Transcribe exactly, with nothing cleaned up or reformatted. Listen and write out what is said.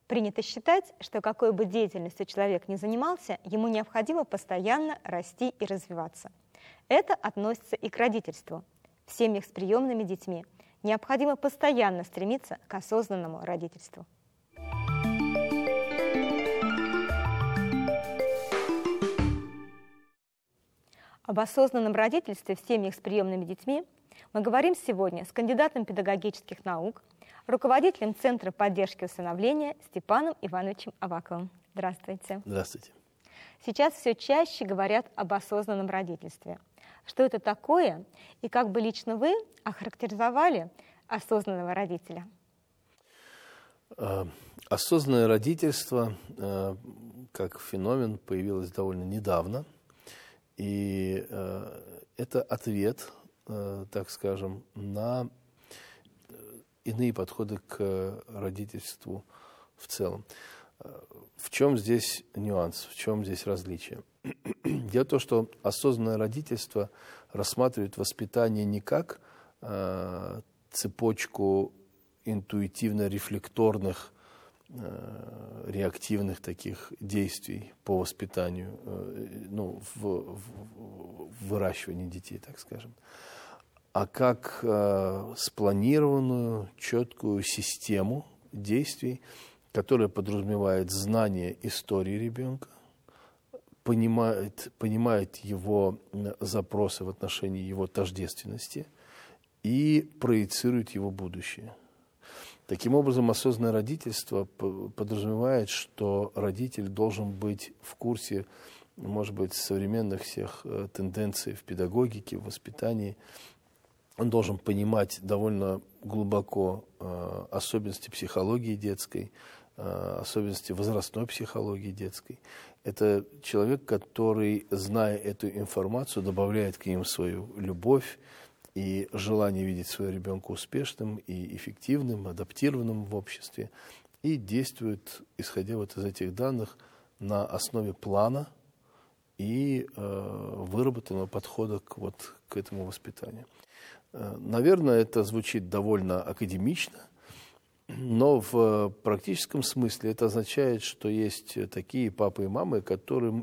Принято считать, что какой бы деятельностью человек ни занимался, ему необходимо постоянно расти и развиваться. Это относится и к родительству. В семьях с приемными детьми необходимо постоянно стремиться к осознанному родительству. Об осознанном родительстве в семьях с приемными детьми мы говорим сегодня с кандидатом педагогических наук, руководителем Центра поддержки усыновления Степаном Ивановичем Аваковым. Здравствуйте. Здравствуйте. Сейчас все чаще говорят об осознанном родительстве. Что это такое и как бы лично вы охарактеризовали осознанного родителя? Осознанное родительство как феномен появилось довольно недавно. И э, это ответ, э, так скажем, на иные подходы к родительству в целом. В чем здесь нюанс, в чем здесь различие? Дело в том, что осознанное родительство рассматривает воспитание не как э, цепочку интуитивно-рефлекторных реактивных таких действий по воспитанию, ну, в, в, в выращивании детей, так скажем, а как э, спланированную, четкую систему действий, которая подразумевает знание истории ребенка, понимает, понимает его запросы в отношении его тождественности и проецирует его будущее. Таким образом, осознанное родительство подразумевает, что родитель должен быть в курсе, может быть, современных всех тенденций в педагогике, в воспитании. Он должен понимать довольно глубоко особенности психологии детской, особенности возрастной психологии детской. Это человек, который, зная эту информацию, добавляет к ним свою любовь, и желание видеть своего ребенка успешным и эффективным, адаптированным в обществе, и действует, исходя вот из этих данных, на основе плана и э, выработанного подхода к, вот, к этому воспитанию. Э, наверное, это звучит довольно академично, но в практическом смысле это означает, что есть такие папы и мамы, которым